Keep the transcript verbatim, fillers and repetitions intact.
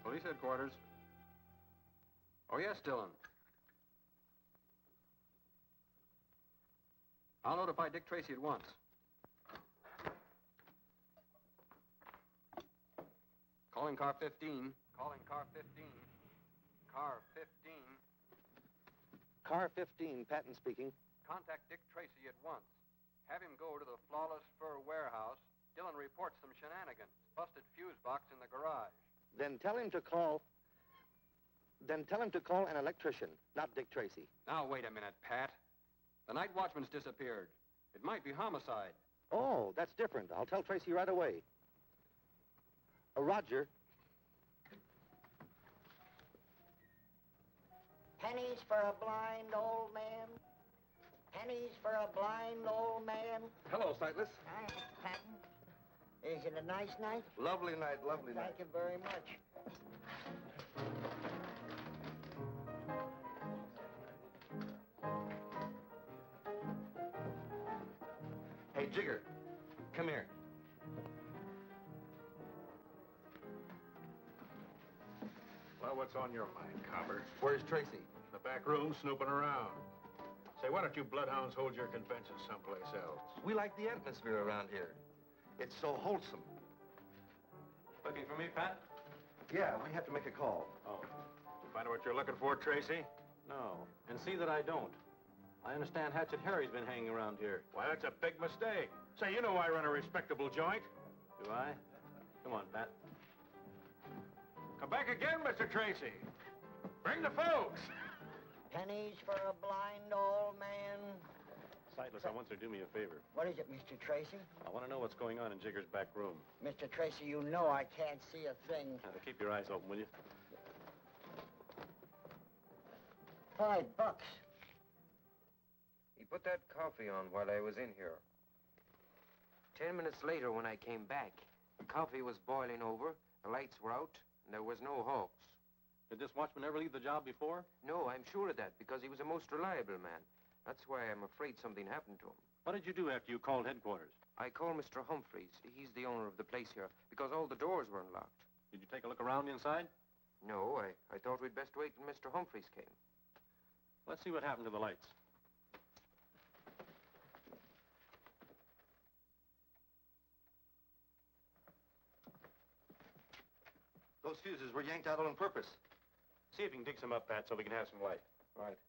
Police headquarters. Oh, yes, Dillon. I'll notify Dick Tracy at once. Calling car fifteen. Calling car fifteen. Car fifteen. Car fifteen, Patton speaking. Contact Dick Tracy at once. Have him go to the Flawless Fur warehouse. Dillon reports some shenanigans. Busted fuse box in the garage. Then tell him to call... Then tell him to call an electrician, not Dick Tracy. Now, wait a minute, Pat. The night watchman's disappeared. It might be homicide. Oh, that's different. I'll tell Tracy right away. Uh, Roger. Pennies for a blind old man. Pennies for a blind old man. Hello, Sightless. Hi, Patton. Is it a nice night? Lovely night, lovely night. Thank you very much. Hey, Jigger, come here. Well, what's on your mind, Copper? Where's Tracy? In the back room, snooping around. Say, why don't you bloodhounds hold your convention someplace else? We like the atmosphere around here. It's so wholesome. Looking for me, Pat? Yeah, we have to make a call. Oh. Did you find out what you're looking for, Tracy? No. And see that I don't. I understand Hatchet Harry's been hanging around here. Why, that's a big mistake. Say, you know I run a respectable joint. Do I? Come on, Pat. Come back again, Mister Tracy. Bring the folks. Pennies for a blind old man. Sightless, I want you to do me a favor. What is it, Mister Tracy? I want to know what's going on in Jigger's back room. Mister Tracy, you know I can't see a thing. Now, keep your eyes open, will you? Five bucks. He put that coffee on while I was in here. Ten minutes later, when I came back, the coffee was boiling over, the lights were out, and there was no hawks. Did this watchman ever leave the job before? No, I'm sure of that, because he was a most reliable man. That's why I'm afraid something happened to him. What did you do after you called headquarters? I called Mister Humphreys. He's the owner of the place here, because all the doors were unlocked. Did you take a look around inside? No, I, I thought we'd best wait till Mister Humphreys came. Let's see what happened to the lights. Those fuses were yanked out on purpose. See if you can dig some up, Pat, so we can have some light. Right.